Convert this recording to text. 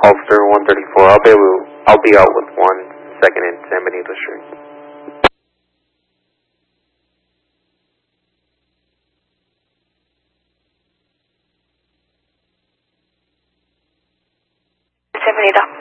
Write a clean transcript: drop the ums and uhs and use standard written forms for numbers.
Officer 134. I'll be out with 1 second in San Benito Street. San Benito.